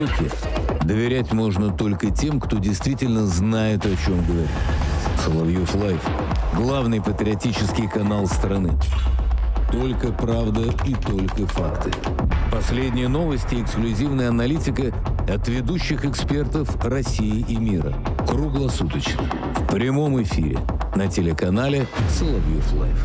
Доверять можно только тем, кто действительно знает, о чем говорит. Соловьев Лайв – главный патриотический канал страны. Только правда и только факты. Последние новости и эксклюзивная аналитика от ведущих экспертов России и мира. Круглосуточно. В прямом эфире на телеканале Соловьев Лайв.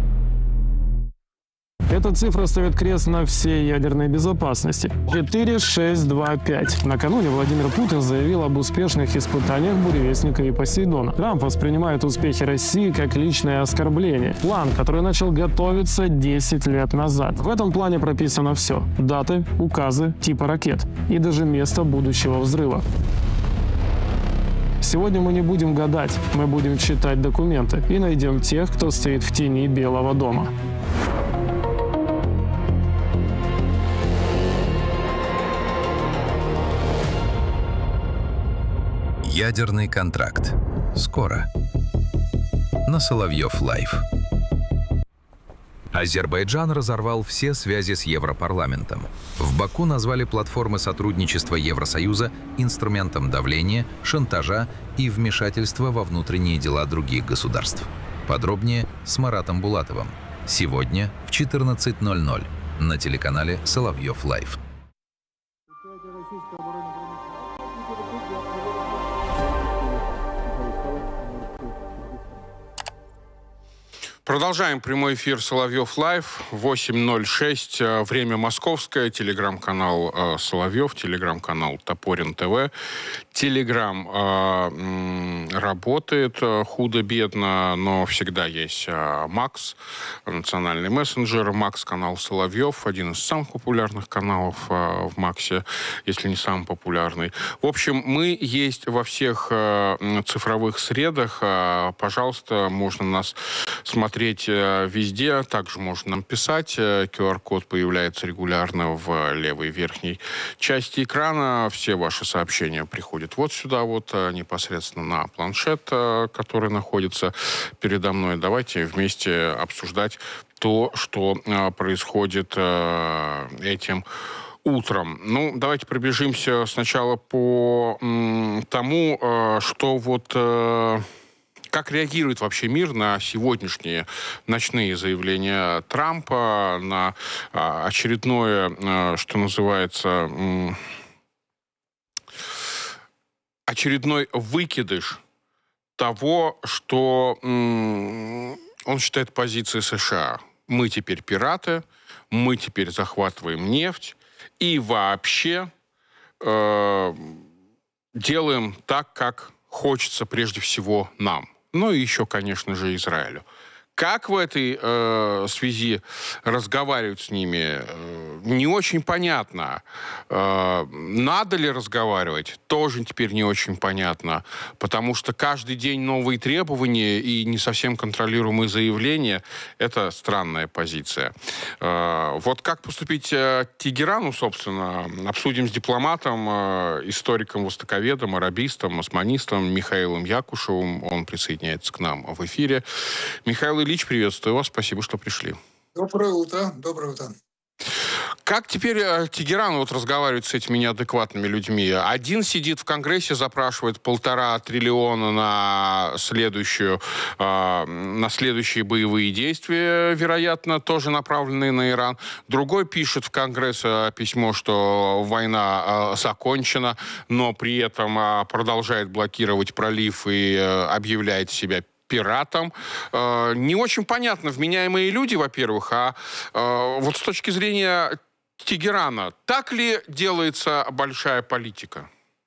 Эта цифра ставит крест на всей ядерной безопасности. 4, 6, 2, 5. Накануне Владимир Путин заявил об успешных испытаниях «Буревестника» и «Посейдона». Трамп воспринимает успехи России как личное оскорбление. План, который начал готовиться 10 лет назад. В этом плане прописано все. Даты, указы, типы ракет и даже место будущего взрыва. Сегодня мы не будем гадать, мы будем читать документы и найдем тех, кто стоит в тени Белого дома. Ядерный контракт. Скоро. На Соловьев Лайв. Азербайджан разорвал все связи с Европарламентом. В Баку назвали платформы сотрудничества Евросоюза инструментом давления, шантажа и вмешательства во внутренние дела других государств. Подробнее с Маратом Булатовым. Сегодня в 14:00 на телеканале Соловьев Лайв. Продолжаем прямой эфир Соловьев Лайв. 8:06. Время московское. Телеграм-канал Соловьев. Телеграм-канал Топорин ТВ. Телеграм работает худо-бедно, но всегда есть Макс, национальный мессенджер. Макс, канал Соловьев. Один из самых популярных каналов в Максе, если не самый популярный. В общем, мы есть во всех цифровых средах. Пожалуйста, можно нас смотреть везде. Также можно нам писать. QR-код появляется регулярно в левой верхней части экрана. Все ваши сообщения приходят вот сюда, вот непосредственно на планшет, который находится передо мной. Давайте вместе обсуждать то, что происходит этим утром. Ну, давайте пробежимся сначала по тому, что вот... Как реагирует вообще мир на сегодняшние ночные заявления Трампа, на очередное, что называется, очередной выкидыш того, что он считает позицией США. Мы теперь пираты, мы теперь захватываем нефть и вообще делаем так, как хочется прежде всего нам. Ну и еще, конечно же, Израилю. Как в этой связи разговаривать с ними, не очень понятно. Надо ли разговаривать, тоже теперь не очень понятно. Потому что каждый день новые требования и не совсем контролируемые заявления – это странная позиция. Вот как поступить Тегерану, собственно, обсудим с дипломатом, историком, востоковедом, арабистом, османистом Михаилом Якушевым. Он присоединяется к нам в эфире. Михаил Ильич, приветствую вас. Спасибо, что пришли. Доброе утро. Доброе утро. Как теперь Тегеран вот разговаривает с этими неадекватными людьми? Один сидит в Конгрессе, запрашивает 1,5 триллиона на следующие боевые действия, вероятно, тоже направленные на Иран. Другой пишет в Конгресс письмо, что война закончена, но при этом продолжает блокировать пролив и объявляет себя пиратам. Не очень понятно, вменяемые люди, во-первых, вот с точки зрения Тегерана, так ли делается большая политика?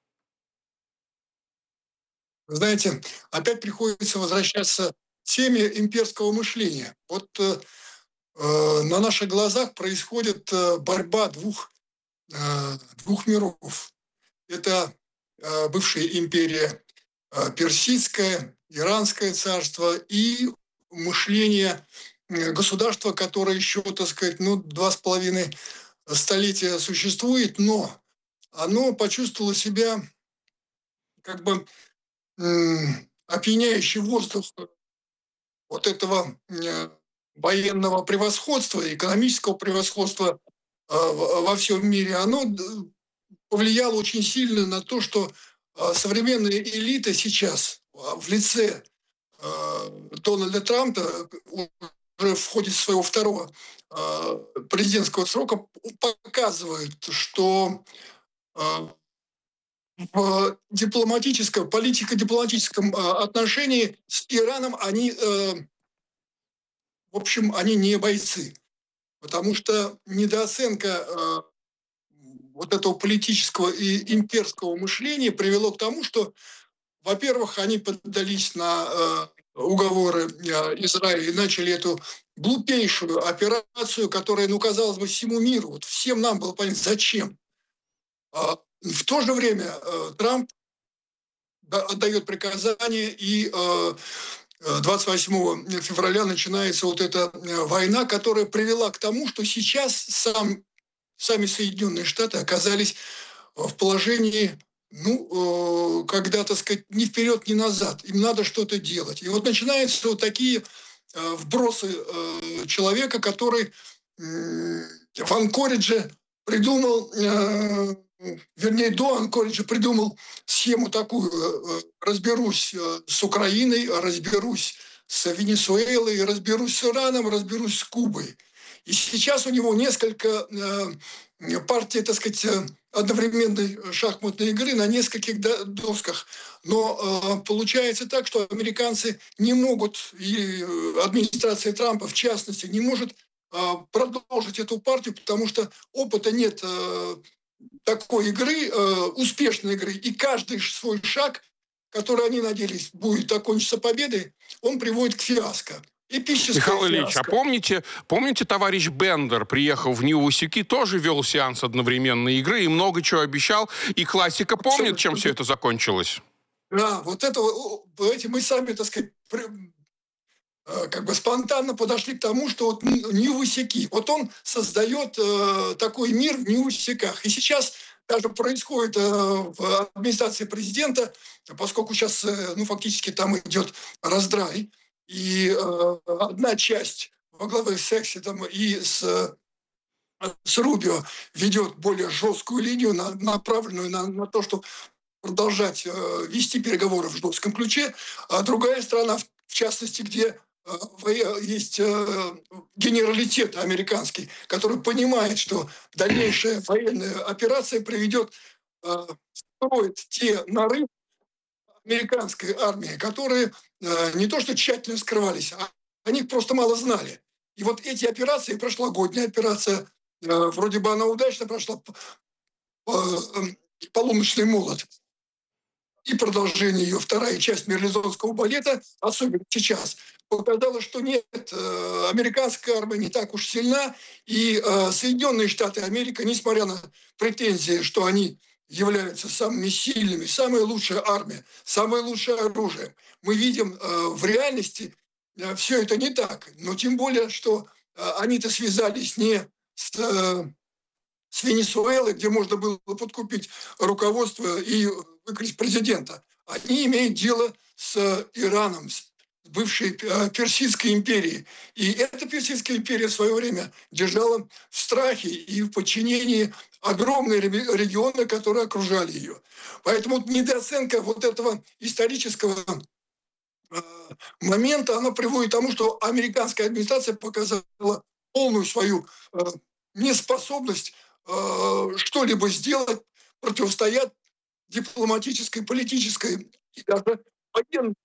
Вы знаете, опять приходится возвращаться к теме имперского мышления. Вот на наших глазах происходит борьба двух миров. Это бывшая империя персидская, иранское царство и мышление государства, которое еще, так сказать, 2,5 столетия существует, но оно почувствовало себя как бы опьяняющий воздух вот этого военного превосходства, экономического превосходства во всем мире, оно повлияло очень сильно на то, что современная элита сейчас в лице Дональда Трампа уже в ходе своего второго президентского срока показывает, что в политико-дипломатическом отношении с Ираном они, в общем, они не бойцы. Потому что недооценка вот этого политического и имперского мышления привело к тому, что, во-первых, они поддались на уговоры Израиля и начали эту глупейшую операцию, которая, ну, казалось бы, всему миру, вот всем нам было понятно, зачем. В то же время Трамп отдает приказание, и 28 февраля начинается вот эта война, которая привела к тому, что сейчас сами Соединенные Штаты оказались в положении, ну, когда, так сказать, ни вперед, ни назад. Им надо что-то делать. И вот начинаются вот такие вбросы человека, который в Анкоридже придумал, вернее, до Анкориджа придумал схему такую: разберусь с Украиной, разберусь с Венесуэлой, разберусь с Ираном, разберусь с Кубой. И сейчас у него несколько партий, так сказать, одновременной шахматной игры на нескольких досках. Но получается так, что американцы не могут, и администрация Трампа, в частности, не может продолжить эту партию, потому что опыта нет такой игры, успешной игры. И каждый свой шаг, который они надеялись будет окончиться победой, он приводит к фиаско. Михаил Ильич, а помните, товарищ Бендер приехал в Нью-Васюки, тоже вел сеанс одновременной игры и много чего обещал, и классика помнит, чем все это закончилось? Да, вот это, эти мы сами, так сказать, как бы спонтанно подошли к тому, что вот Нью-Васюки, вот он создает такой мир в Нью-Васюках. И сейчас даже происходит в администрации президента, поскольку сейчас, ну, фактически там идет раздрай, и одна часть во главе с Экситом и с Рубио ведет более жесткую линию, направленную на то, чтобы продолжать вести переговоры в жестком ключе, а другая страна, в частности, где есть генералитет американский, который понимает, что дальнейшая военная операция приведет, строит те нарывы американской армии, которые не то что тщательно скрывались, а о них просто мало знали. И вот эти операции, прошлогодняя операция, вроде бы она удачно прошла, «Полуночный молот», и продолжение ее, вторая часть «Мерлезонского балета», особенно сейчас, показала, что нет, американская армия не так уж сильна, и Соединенные Штаты Америки, несмотря на претензии, что они являются самыми сильными, самая лучшая армия, самое лучшее оружие, мы видим в реальности все это не так. Но тем более, что они-то связались не с Венесуэлой, где можно было подкупить руководство и выкрасть президента. Они имеют дело с Ираном, с бывшей Персидской империей. И эта Персидская империя в свое время держала в страхе и в подчинении огромные регионы, которые окружали ее. Поэтому недооценка вот этого исторического момента, она приводит к тому, что американская администрация показала полную свою неспособность что-либо сделать, противостоять дипломатической, политической и даже военной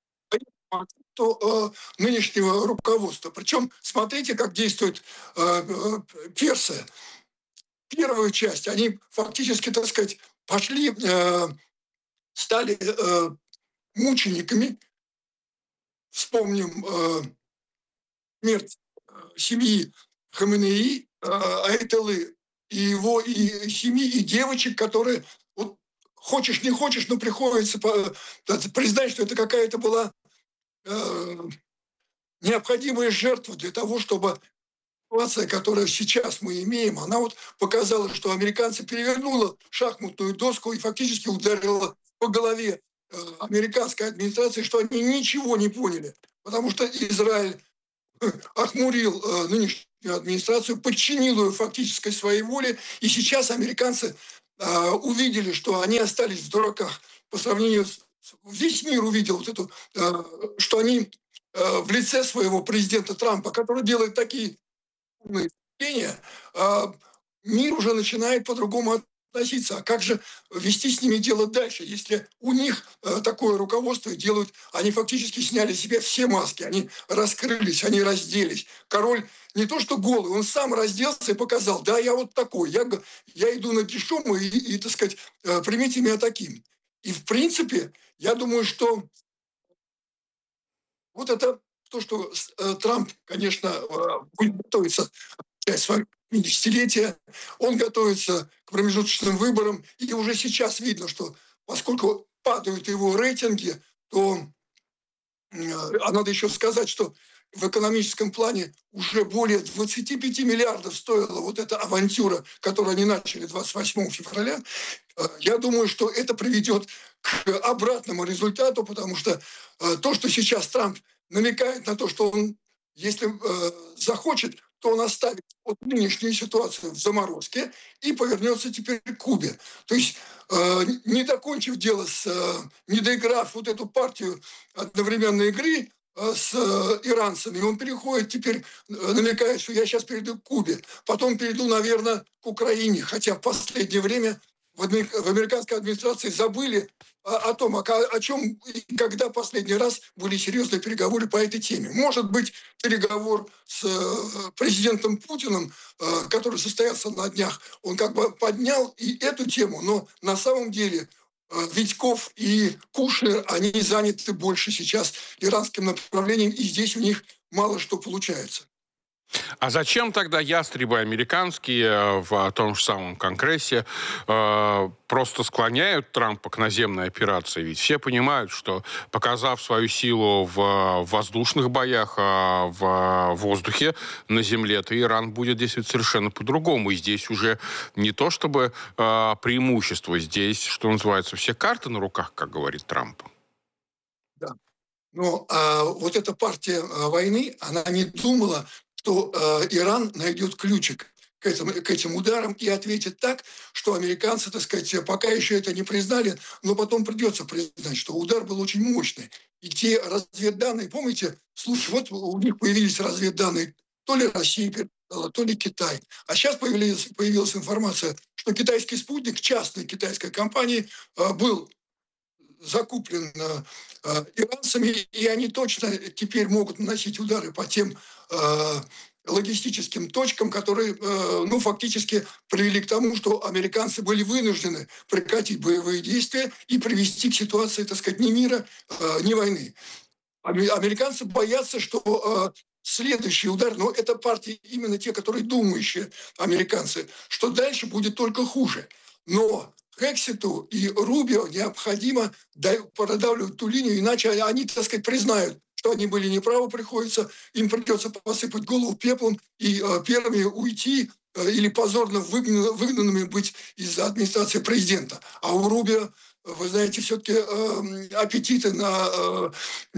нынешнего руководства. Причем смотрите, как действуют персы. Первую часть они фактически, так сказать, пошли, стали мучениками. Вспомним смерть семьи Хаменеи, Айталы, и его, и семьи, и девочек, которые, вот, хочешь не хочешь, но приходится признать, что это какая-то была необходимая жертва для того, чтобы ситуация, которую сейчас мы имеем, она вот показала, что американцы перевернула шахматную доску и фактически ударила по голове американской администрации, что они ничего не поняли. Потому что Израиль охмурил нынешнюю администрацию, подчинил ее фактически своей воле, и сейчас американцы увидели, что они остались в дураках по сравнению с... Весь мир увидел вот эту, что они в лице своего президента Трампа, который делает такие умные заявления, мир уже начинает по-другому относиться. А как же вести с ними дело дальше, если у них такое руководство и делают... Они фактически сняли с себя все маски, они раскрылись, они разделись. Король не то что голый, он сам разделся и показал: да, я вот такой, я иду нагишом и, так сказать, примите меня таким. И, в принципе, я думаю, что вот это то, что Трамп, конечно, будет готовиться часть своего 50-летия, он готовится к промежуточным выборам, и уже сейчас видно, что поскольку падают его рейтинги, то а надо еще сказать, что в экономическом плане уже более 25 миллиардов стоила вот эта авантюра, которую они начали 28 февраля. Я думаю, что это приведет к обратному результату, потому что то, что сейчас Трамп намекает на то, что он, если захочет, то он оставит вот нынешнюю ситуацию в заморозке и повернется теперь к Кубе. То есть, не докончив дело, не доиграв вот эту партию одновременной игры с иранцами, он переходит теперь, намекает, что я сейчас перейду к Кубе, потом перейду, наверное, к Украине, хотя в последнее время в американской администрации забыли о том, о чем и когда последний раз были серьезные переговоры по этой теме. Может быть, переговор с президентом Путиным, который состоялся на днях, он как бы поднял и эту тему, но на самом деле Витьков и Кушнер, они заняты больше сейчас иранским направлением, и здесь у них мало что получается. А зачем тогда ястребы американские в том же самом Конгрессе просто склоняют Трампа к наземной операции? Ведь все понимают, что, показав свою силу в воздушных боях, в воздухе, на земле, то Иран будет действовать совершенно по-другому. И здесь уже не то чтобы преимущество, здесь, что называется, все карты на руках, как говорит Трамп. Да. Но вот эта партия войны, она не думала, что Иран найдет ключик к этим ударам и ответит так, что американцы, так сказать, пока еще это не признали, но потом придется признать, что удар был очень мощный. И те разведданные, помните, случай, вот у них появились разведданные, то ли Россия передала, то ли Китай. А сейчас появилась информация, что китайский спутник частной китайской компании был закуплен иранцами, и они точно теперь могут наносить удары по тем логистическим точкам, которые, ну, фактически привели к тому, что американцы были вынуждены прекратить боевые действия и привести к ситуации, так сказать, ни мира, ни войны. Американцы боятся, что следующий удар, но это партии именно те, которые думающие американцы, что дальше будет только хуже. Но Хексету и Рубио необходимо продавливать ту линию, иначе они, так сказать, признают, что они были неправы, им придется посыпать голову пеплом и первыми уйти или позорно выгнанными быть из администрации президента. А у Рубио, вы знаете, все-таки аппетиты на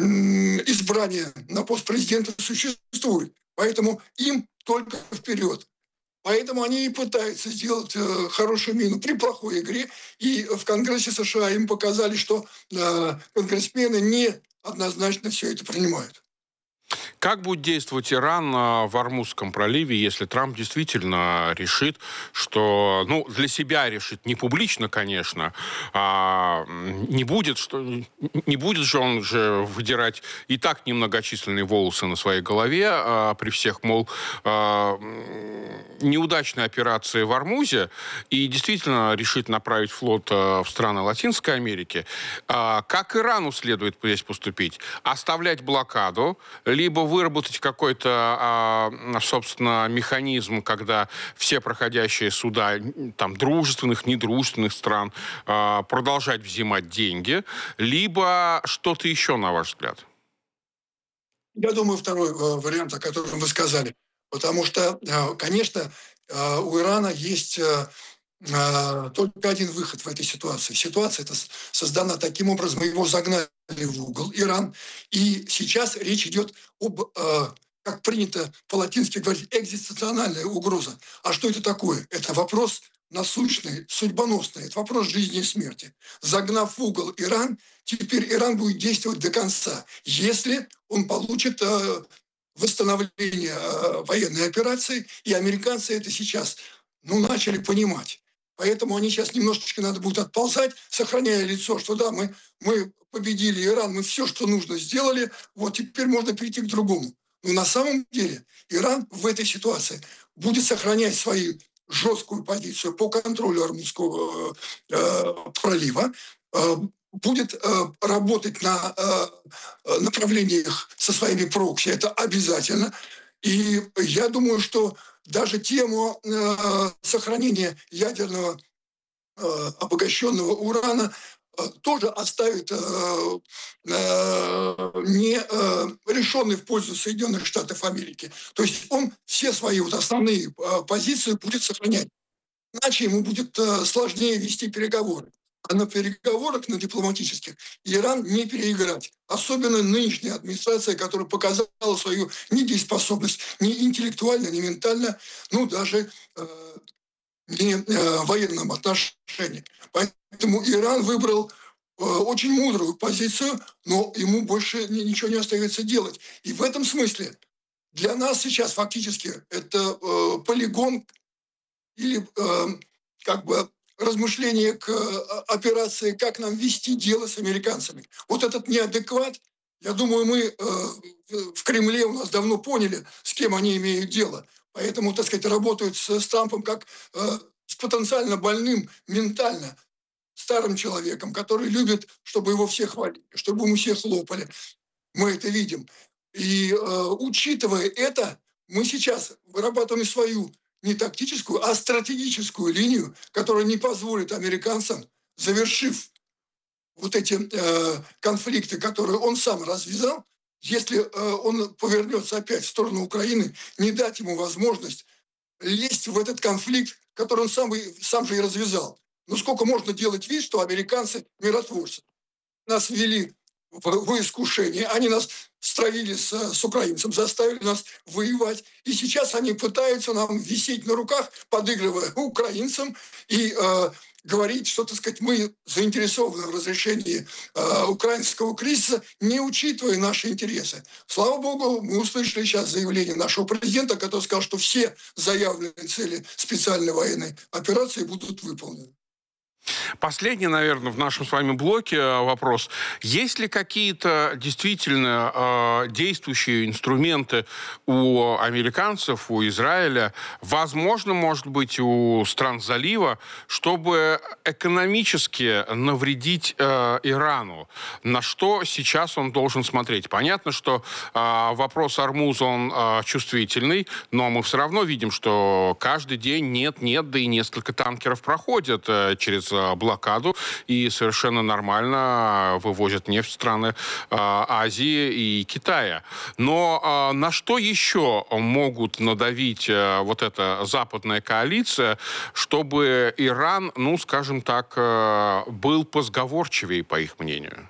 избрание на пост президента существуют. Поэтому им только вперед. Поэтому они и пытаются сделать хорошую мину при плохой игре. И в Конгрессе США им показали, что конгрессмены не однозначно все это принимают. Как будет действовать Иран в Ормузском проливе, если Трамп действительно решит, что, ну, для себя решит, не публично, конечно, не будет же он же выдирать и так немногочисленные волосы на своей голове при всех, мол, неудачной операции в Ормузе, и действительно решит направить флот в страны Латинской Америки. Как Ирану следует здесь поступить? Оставлять блокаду, либо выработать какой-то, собственно, механизм, когда все проходящие суда там, дружественных, недружественных стран продолжать взимать деньги, либо что-то еще, на ваш взгляд? Я думаю, второй вариант, о котором вы сказали. Потому что, конечно, у Ирана есть только один выход в этой ситуации. Ситуация эта создана таким образом, его загнали в угол, Иран. И сейчас речь идет об, как принято по-латински говорить, экзистенциональная угроза. А что это такое? Это вопрос насущный, судьбоносный. Это вопрос жизни и смерти. Загнав в угол Иран, теперь Иран будет действовать до конца, если он получит восстановление военной операции, и американцы это сейчас начали понимать. Поэтому они сейчас немножечко надо будет отползать, сохраняя лицо, что да, мы победили Иран, мы все, что нужно, сделали, вот теперь можно перейти к другому. Но на самом деле Иран в этой ситуации будет сохранять свою жесткую позицию по контролю Ормузского пролива, будет работать на направлениях со своими прокси, это обязательно. И я думаю, что даже тему сохранения ядерного обогащенного урана тоже оставит не решенный в пользу Соединенных Штатов Америки. То есть он все свои основные позиции будет сохранять. Иначе ему будет сложнее вести переговоры. А на переговорах, на дипломатических, Иран не переиграть. Особенно нынешняя администрация, которая показала свою недееспособность ни интеллектуально, ни ментально, даже не в военном отношении. Поэтому Иран выбрал очень мудрую позицию, но ему больше ничего не остается делать. И в этом смысле для нас сейчас фактически это полигон или размышление к операции, как нам вести дело с американцами. Вот этот неадекват, я думаю, мы в Кремле у нас давно поняли, с кем они имеют дело. Поэтому, так сказать, работают с Трампом как с потенциально больным ментально старым человеком, который любит, чтобы его все хвалили, чтобы ему все хлопали. Мы это видим. И учитывая это, мы сейчас вырабатываем свою не тактическую, а стратегическую линию, которая не позволит американцам, завершив вот эти конфликты, которые он сам развязал, если он повернется опять в сторону Украины, не дать ему возможность лезть в этот конфликт, который он сам же и развязал. Ну сколько можно делать вид, что американцы миротворцы? Нас ввели в искушение, они нас стравили с украинцем, заставили нас воевать. И сейчас они пытаются нам висеть на руках, подыгрывая украинцам и говорить, что, так сказать, мы заинтересованы в разрешении украинского кризиса, не учитывая наши интересы. Слава богу, мы услышали сейчас заявление нашего президента, который сказал, что все заявленные цели специальной военной операции будут выполнены. Последний, наверное, в нашем с вами блоке вопрос. Есть ли какие-то действительно действующие инструменты у американцев, у Израиля, возможно, может быть, у стран залива, чтобы экономически навредить Ирану? На что сейчас он должен смотреть? Понятно, что вопрос Ормуза, он чувствительный, но мы все равно видим, что каждый день нет, да и несколько танкеров проходят через блокаду и совершенно нормально вывозят нефть в страны Азии и Китая. Но на что еще могут надавить вот эта западная коалиция, чтобы Иран, скажем так, был позговорчивее, по их мнению?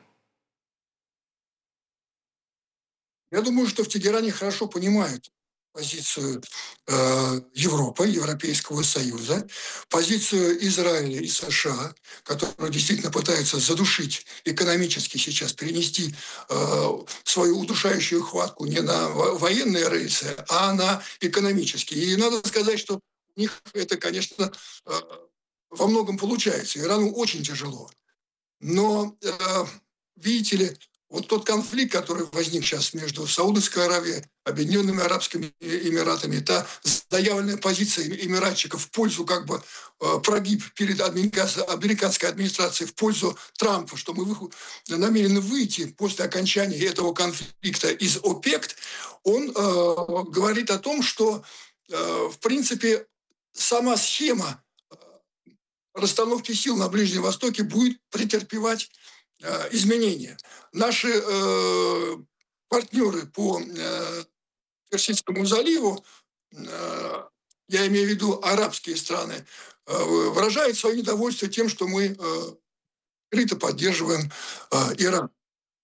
Я думаю, что в Тегеране хорошо понимают позицию Европы, Европейского Союза, позицию Израиля и США, которые действительно пытаются задушить экономически сейчас, перенести свою удушающую хватку не на военные рельсы, а на экономические. И надо сказать, что у них это, конечно, во многом получается. Ирану очень тяжело. Но, видите ли, вот тот конфликт, который возник сейчас между Саудовской Аравией, Объединенными Арабскими Эмиратами, та заявленная позиция эмиратчиков в пользу прогиб перед американской администрацией, в пользу Трампа, что мы намерены выйти после окончания этого конфликта из ОПЕК, он говорит о том, что, в принципе, сама схема расстановки сил на Ближнем Востоке будет претерпевать изменения. Наши партнеры по Персидскому заливу, я имею в виду арабские страны, выражают свое недовольство тем, что мы открыто поддерживаем Иран.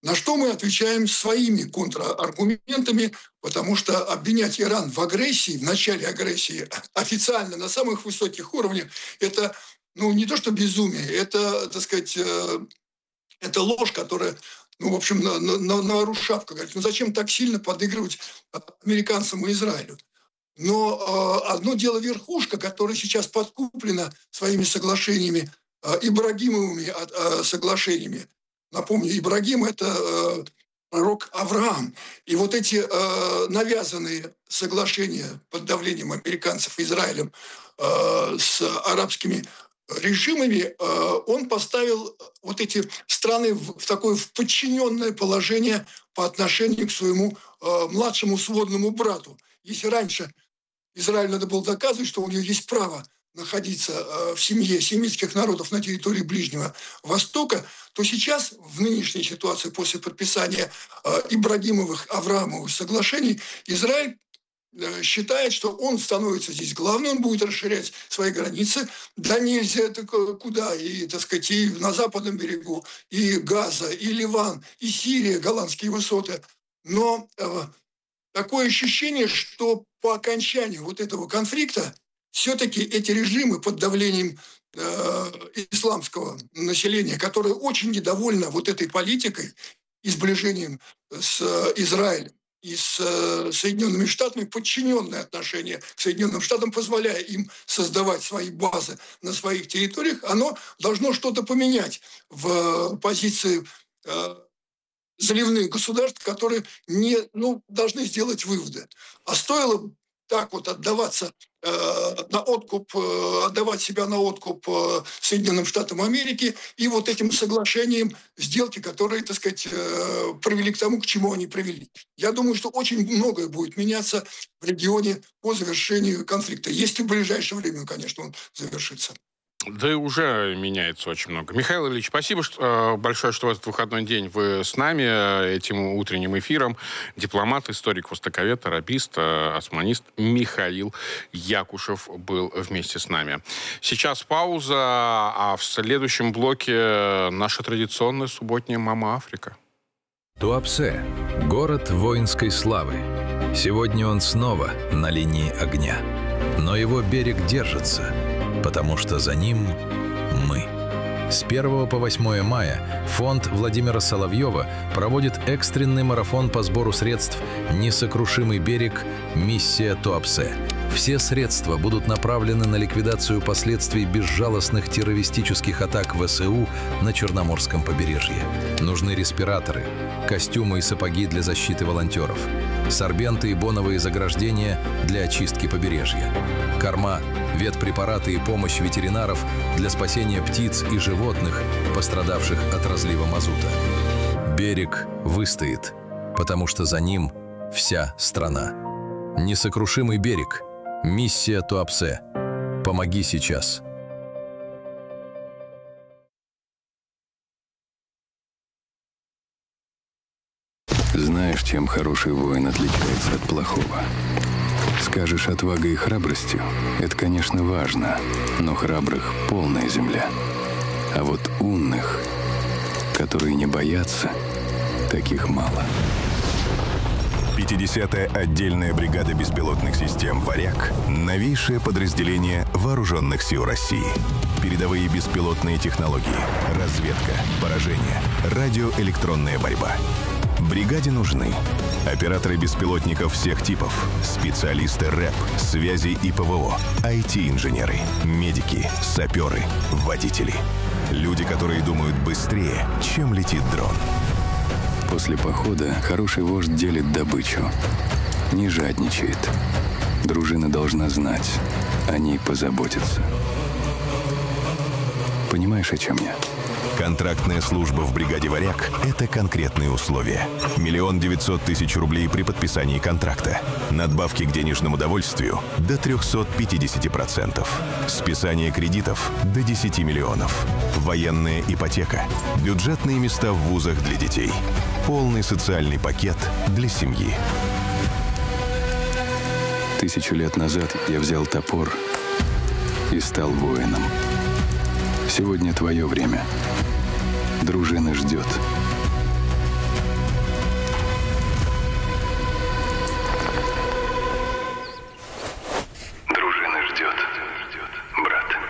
На что мы отвечаем своими контраргументами, потому что обвинять Иран в агрессии, в начале агрессии официально на самых высоких уровнях, это не то что безумие, это, так сказать, это ложь, которая, в общем, на вору шапка. Говорит, зачем так сильно подыгрывать американцам и Израилю? Но одно дело верхушка, которая сейчас подкуплена своими соглашениями, Ибрагимовыми соглашениями. Напомню, Ибрагим – это пророк Авраам. И вот эти навязанные соглашения под давлением американцев и Израилем с арабскими режимами, он поставил вот эти страны в такое подчиненное положение по отношению к своему младшему сводному брату. Если раньше Израилю надо было доказывать, что у него есть право находиться в семье семитских народов на территории Ближнего Востока, то сейчас, в нынешней ситуации, после подписания Ибрагимовых, Авраамовых соглашений, Израиль считает, что он становится здесь главным, он будет расширять свои границы. Да нельзя куда, и, так сказать, и на западном берегу, и Газа, и Ливан, и Сирия, голландские высоты. Но такое ощущение, что по окончанию вот этого конфликта все-таки эти режимы под давлением исламского населения, которое очень недовольно вот этой политикой и сближением с Израилем и с Соединенными Штатами, подчиненное отношение к Соединенным Штатам, позволяя им создавать свои базы на своих территориях, оно должно что-то поменять в позиции заливных государств, которые должны сделать выводы. А стоило так вот отдаваться на откуп, отдавать себя на откуп Соединенным Штатам Америки и вот этим соглашением сделки, которые, так сказать, привели к тому, к чему они привели. Я думаю, что очень многое будет меняться в регионе по завершению конфликта. Если в ближайшее время, конечно, он завершится. Да и уже меняется очень много. Михаил Ильич, спасибо большое, что в этот выходной день вы с нами этим утренним эфиром. Дипломат, историк, востоковед, арабист, османист Михаил Якушев был вместе с нами. Сейчас пауза, а в следующем блоке наша традиционная субботняя «Мама Африка». Туапсе – город воинской славы. Сегодня он снова на линии огня. Но его берег держится, потому что за ним мы. С 1 по 8 мая фонд Владимира Соловьева проводит экстренный марафон по сбору средств «Несокрушимый берег. Миссия Туапсе». Все средства будут направлены на ликвидацию последствий безжалостных террористических атак ВСУ на Черноморском побережье. Нужны респираторы, костюмы и сапоги для защиты волонтеров, сорбенты и боновые заграждения для очистки побережья, корма, ветпрепараты и помощь ветеринаров для спасения птиц и животных, пострадавших от разлива мазута. Берег выстоит, потому что за ним вся страна. Несокрушимый берег. Миссия Туапсе. Помоги сейчас. Знаешь, чем хороший воин отличается от плохого? Скажешь, отвагой и храбростью – это, конечно, важно, но храбрых полная земля. А вот умных, которые не боятся, таких мало. 50-я отдельная бригада беспилотных систем «Варяг» — новейшее подразделение Вооруженных сил России. Передовые беспилотные технологии, разведка, поражение, радиоэлектронная борьба. Бригаде нужны операторы беспилотников всех типов, специалисты РЭП, связи и ПВО, IT-инженеры, медики, саперы, водители. Люди, которые думают быстрее, чем летит дрон. После похода хороший вождь делит добычу, не жадничает. Дружина должна знать, о ней позаботиться. Понимаешь, о чем я? Контрактная служба в бригаде «Варяг» — это конкретные условия. 1 900 000 рублей при подписании контракта. Надбавки к денежному довольствию до 350%. Списание кредитов до 10 миллионов. Военная ипотека. Бюджетные места в вузах для детей. Полный социальный пакет для семьи. 1000 лет назад я взял топор и стал воином. Сегодня твое время. Дружина ждет.